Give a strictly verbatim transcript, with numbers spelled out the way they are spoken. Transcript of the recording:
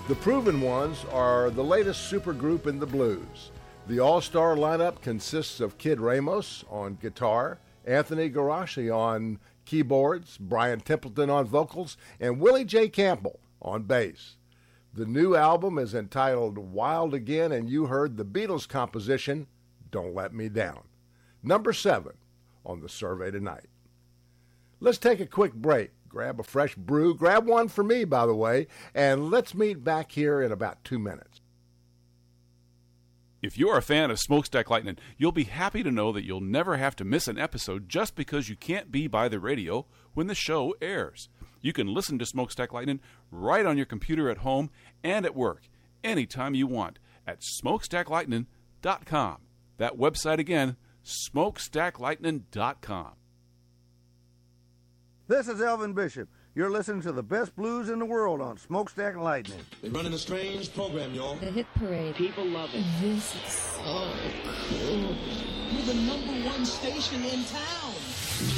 The proven ones are the latest supergroup in the blues. The all-star lineup consists of Kid Ramos on guitar, Anthony Garashi on keyboards, Brian Templeton on vocals, and Willie J. Campbell on bass. The new album is entitled Wild Again, and you heard the Beatles composition, Don't Let Me Down. Number seven on the survey tonight. Let's take a quick break. Grab a fresh brew. Grab one for me, by the way, and let's meet back here in about two minutes. If you're a fan of Smokestack Lightning, you'll be happy to know that you'll never have to miss an episode just because you can't be by the radio when the show airs. You can listen to Smokestack Lightning right on your computer at home and at work, anytime you want, at smokestack lightning dot com. That website again, smokestack lightning dot com. This is Elvin Bishop. You're listening to the best blues in the world on Smokestack Lightning. They're running a strange program, y'all. The Hit Parade. People love it. This is so cool. We're the number one station in town.